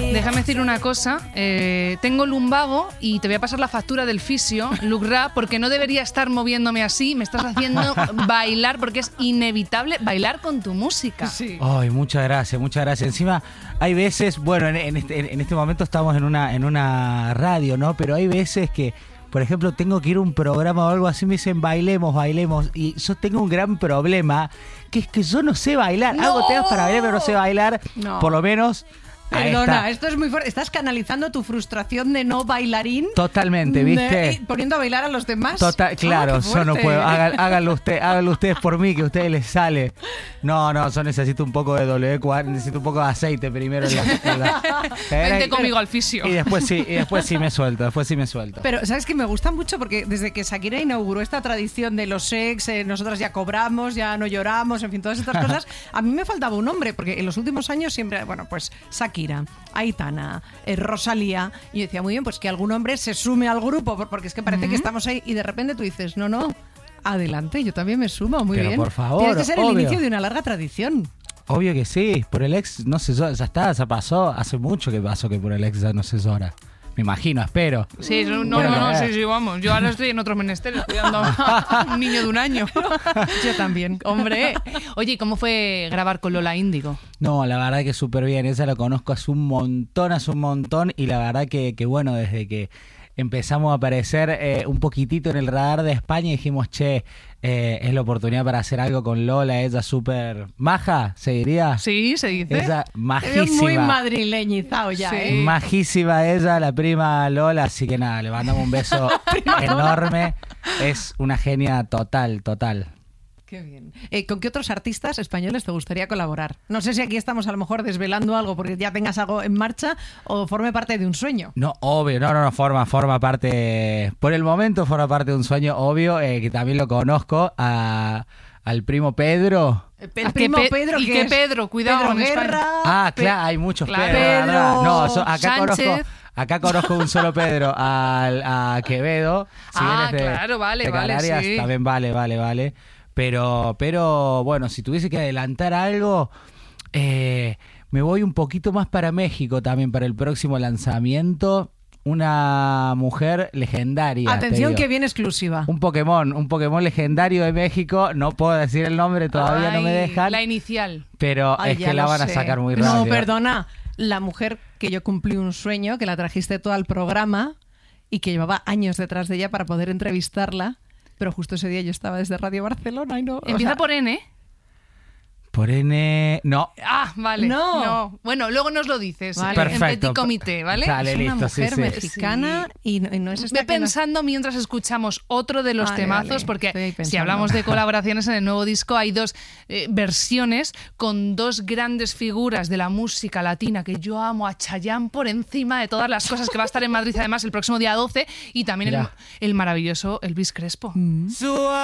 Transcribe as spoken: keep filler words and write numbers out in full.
Déjame decir una cosa. Eh, tengo lumbago y te voy a pasar la factura del fisio, Lugra, porque no debería estar moviéndome así. Me estás haciendo bailar porque es inevitable bailar con tu música. Sí. Ay, muchas gracias, muchas gracias. Encima, hay veces, bueno, en, en, este, en este momento estamos en una, en una radio, ¿no? Pero hay veces que, por ejemplo, tengo que ir a un programa o algo así, me dicen bailemos, bailemos. Y yo tengo un gran problema, que es que yo no sé bailar. ¡No! Hago temas para bailar, pero no sé bailar. No. Por lo menos. Ahí Perdona, está. esto es muy fuerte. Estás canalizando tu frustración de no bailarín. Totalmente, ¿viste? De, poniendo a bailar a los demás. Total, claro, Ah, qué yo no fuerte. puedo. Hagan, háganlo, usted, háganlo ustedes por mí, que a ustedes les sale. No, no, yo necesito un poco de W cuarenta, necesito un poco de aceite primero. En la, en la, Vente conmigo al fisio. Y después sí, y después sí me suelto, después sí me suelto. Pero, ¿sabes qué? Me gusta mucho porque desde que Shakira inauguró esta tradición de los sex, eh, nosotras ya cobramos, ya no lloramos, en fin, todas estas cosas, a mí me faltaba un hombre, porque en los últimos años siempre, bueno, pues Shakira, Aitana, eh, Rosalía, y yo decía, muy bien, pues que algún hombre se sume al grupo, por- porque es que parece Ujú. que estamos ahí, y de repente tú dices, no, no, adelante, yo también me sumo, muy Pero bien. por favor, Tiene que ser el obvio. inicio de una larga tradición. Obvio que sí, por el ex, no sé, ya está, ya pasó, hace mucho que pasó que por el ex ya no se llora. Me imagino, espero. Sí, no, no, Bueno, no, eh. sí, sí, vamos. Yo ahora estoy en otros menesteres cuidando a un niño de un año. Yo también. Hombre. Oye, ¿y cómo fue grabar con Lola Índigo? No, la verdad que súper bien, esa la conozco hace un montón, hace un montón, y la verdad que, que bueno, desde que empezamos a aparecer eh, un poquitito en el radar de España, dijimos, che, eh, es la oportunidad para hacer algo con Lola, ella súper maja, ¿se diría? Sí, se dice. Ella Te veo majísima. muy madrileñizado ya, Sí. ¿eh? Majísima ella, la prima Lola, así que nada, le mandamos un beso enorme. Es una genia total, total. Qué bien. Eh, ¿Con qué otros artistas españoles te gustaría colaborar? No sé si aquí estamos a lo mejor desvelando algo porque ya tengas algo en marcha o forme parte de un sueño. No, obvio, no, no, no, forma, forma parte, por el momento forma parte de un sueño, obvio, eh, que también lo conozco, a, al primo Pedro. El ¿A primo qué Pe- Pedro, y que qué es Pedro? Cuidado, Pedro en España. Guerra. Ah, Pe- claro, hay muchos Claro. Pedro, la verdad. Pedro No, so- acá Sánchez. conozco, acá conozco un solo Pedro, al, a Quevedo. Si Ah, vienes de, claro, vale, de vale, Canarias, sí. también vale, vale, vale. Pero, pero bueno, si tuviese que adelantar algo, eh, me voy un poquito más para México también, para el próximo lanzamiento. Una mujer legendaria. te Atención digo. que viene exclusiva. Un Pokémon, un Pokémon legendario de México. No puedo decir el nombre, todavía no me Ay, dejan. La inicial. Pero Ay, es ya que la lo van a sé. sacar muy rápido. No, perdona. La mujer que yo cumplí un sueño, que la trajiste todo al programa y que llevaba años detrás de ella para poder entrevistarla, pero justo ese día yo estaba desde Radio Barcelona y no... o Empieza sea, por N. Por N... No. Ah, vale. No. Bueno, luego nos lo dices. Vale. En Perfecto. petit comité, ¿vale? Dale, es una listo, sí, mujer sí. mexicana y, no, y no es esta Ve que no- pensando mientras escuchamos otro de los Vale, temazos, vale, porque estoy ahí si pensando. hablamos de colaboraciones en el nuevo disco, hay dos eh, versiones con dos grandes figuras de la música latina que yo amo, a Chayanne por encima de todas las cosas, que va a estar en Madrid además el próximo día doce, y también el, Mira. el maravilloso Elvis Crespo. Su